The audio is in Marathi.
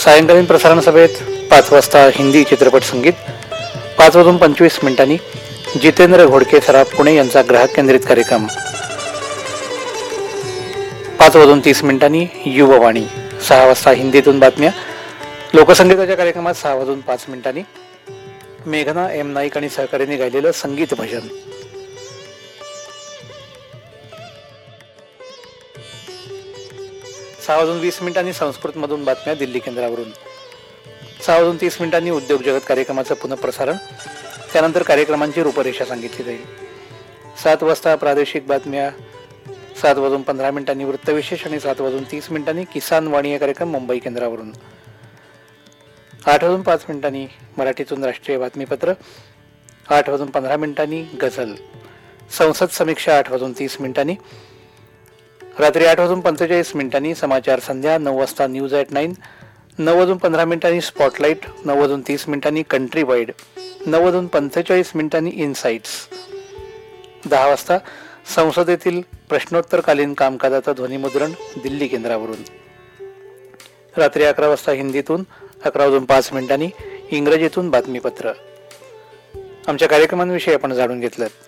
सायंकालीन प्रसारण सभेत 5 वाजता हिंदी चित्रपट संगीत, 5:25 जितेंद्र घोडके सराफ पुणे यांचा ग्राहक केंद्रित कार्यक्रम, 5:30 युववाणी, 6 वाजता हिंदीतून बातम्या, लोकसंगीताच्या कार्यक्रमात 6:05 मेघना एम नाईक आणि सहकार्याने गायलेलं संगीत भजन, 6:20 संस्कृतमधून बातम्या दिल्ली केंद्रावरून, 6:30 उद्योग जगत कार्यक्रमाचं पुनःप्रसारण, त्यानंतर कार्यक्रमांची रूपरेषा सांगितली जाईल. 7 वाजता प्रादेशिक बातम्या, 7:15 वृत्तविशेष आणि 7:30 किसान वाणी या कार्यक्रम मुंबई केंद्रावरून, 8:05 मराठीतून राष्ट्रीय बातमीपत्र, 8:15 गझल, संसद समीक्षा 8:30 रात्री 8:45 समाचार संध्या, 9 वाजता news at 9, 9:15 spotlight, 9:30 country wide, 9:45 insights, 10 वाजता संसदेतील प्रश्नोत्तरकालीन कामकाजाचं ध्वनिमुद्रण दिल्ली केंद्रावरून. रात्री 11 वाजता हिंदीतून, 11:05 इंग्रजीतून बातमीपत्र. आमच्या कार्यक्रमांविषयी आपण जाणून घेतलं.